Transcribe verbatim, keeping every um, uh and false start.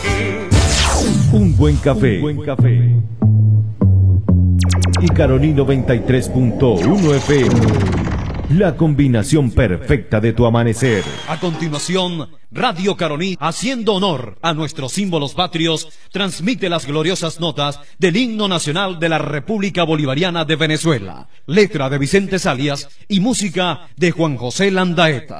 Un buen café. Un buen café. Y Caroní noventa y tres punto uno F M. La combinación perfecta de tu amanecer. A continuación, Radio Caroní, haciendo honor a nuestros símbolos patrios, transmite las gloriosas notas del himno nacional de la República Bolivariana de Venezuela. Letra de Vicente Salias y música de Juan José Landaeta.